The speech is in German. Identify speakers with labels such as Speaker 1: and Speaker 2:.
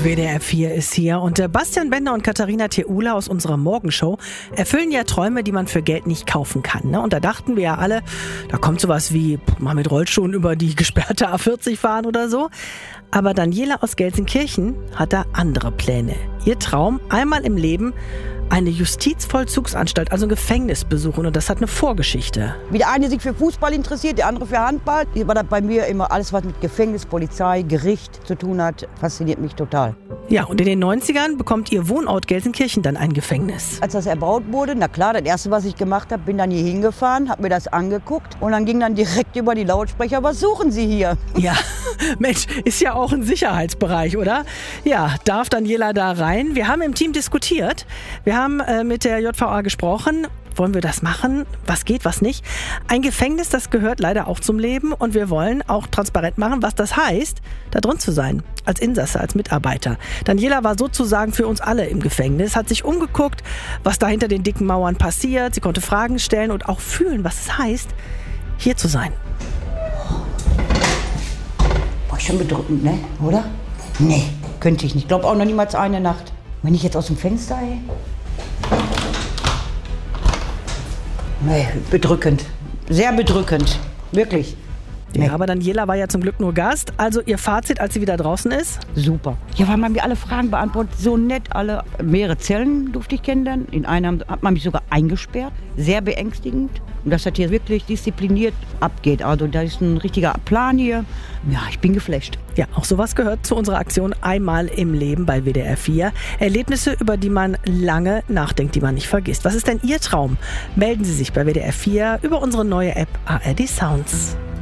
Speaker 1: WDR 4 ist hier und Bastian Bender und Katharina Theula aus unserer Morgenshow erfüllen ja Träume, die man für Geld nicht kaufen kann. Ne? Und da dachten wir ja alle, da kommt sowas wie mal mit Rollschuhen über die gesperrte A40 fahren oder so. Aber Daniela aus Gelsenkirchen hat da andere Pläne. Ihr Traum, einmal im Leben eine Justizvollzugsanstalt, also ein Gefängnis besuchen, und das hat eine Vorgeschichte.
Speaker 2: Wie der eine sich für Fußball interessiert, der andere für Handball, war das bei mir immer alles, was mit Gefängnis, Polizei, Gericht zu tun hat, fasziniert mich total.
Speaker 1: Ja, und in den 90ern bekommt ihr Wohnort Gelsenkirchen dann ein Gefängnis.
Speaker 2: Als das erbaut wurde, na klar, das erste, was ich gemacht habe, bin dann hier hingefahren, habe mir das angeguckt und dann ging dann direkt über die Lautsprecher, was suchen Sie hier?
Speaker 1: Ja, Mensch, ist ja auch ein Sicherheitsbereich, oder? Ja, darf Daniela da rein? Wir haben im Team diskutiert. Wir haben mit der JVA gesprochen. Wollen wir das machen? Was geht, was nicht? Ein Gefängnis, das gehört leider auch zum Leben. Und wir wollen auch transparent machen, was das heißt, da drin zu sein. Als Insasse, als Mitarbeiter. Daniela war sozusagen für uns alle im Gefängnis, hat sich umgeguckt, was da hinter den dicken Mauern passiert. Sie konnte Fragen stellen und auch fühlen, was es heißt, hier zu sein.
Speaker 2: Boah, schon bedrückend, ne? Oder? Nee, könnte ich nicht. Ich glaube auch noch niemals eine Nacht. Wenn ich jetzt aus dem Fenster, ey. Nee, bedrückend. Sehr bedrückend. Wirklich.
Speaker 1: Ja, aber Daniela war ja zum Glück nur Gast. Also ihr Fazit, als sie wieder draußen ist?
Speaker 2: Super. Ja, weil man mir alle Fragen beantwortet. So nett alle. Mehrere Zellen durfte ich kennenlernen. In einer hat man mich sogar eingesperrt. Sehr beängstigend. Und dass das hier wirklich diszipliniert abgeht. Also da ist ein richtiger Plan hier. Ja, ich bin geflasht.
Speaker 1: Ja, auch sowas gehört zu unserer Aktion Einmal im Leben bei WDR 4. Erlebnisse, über die man lange nachdenkt, die man nicht vergisst. Was ist denn Ihr Traum? Melden Sie sich bei WDR 4 über unsere neue App ARD Sounds.